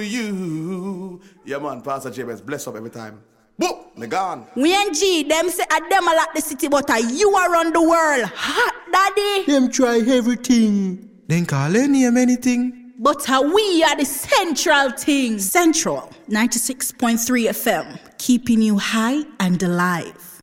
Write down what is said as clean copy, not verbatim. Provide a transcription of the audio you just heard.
You. Yeah, man, Pastor Jabez, bless up every time. Boop, me gone. We and G, them say a them a like the city, but you around the world. Hot, daddy. Them try everything. Then call any name anything. But we are the central thing. Central 96.3 FM, keeping you high and alive.